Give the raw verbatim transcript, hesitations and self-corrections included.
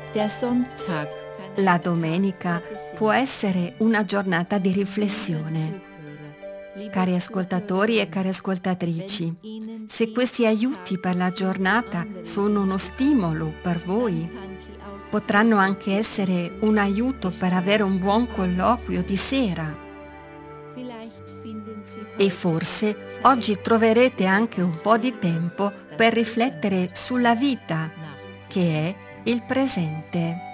La domenica può essere una giornata di riflessione. Cari ascoltatori e cari ascoltatrici, se questi aiuti per la giornata sono uno stimolo per voi, potranno anche essere un aiuto per avere un buon colloquio di sera. E forse oggi troverete anche un po' di tempo per riflettere sulla vita, che è il presente.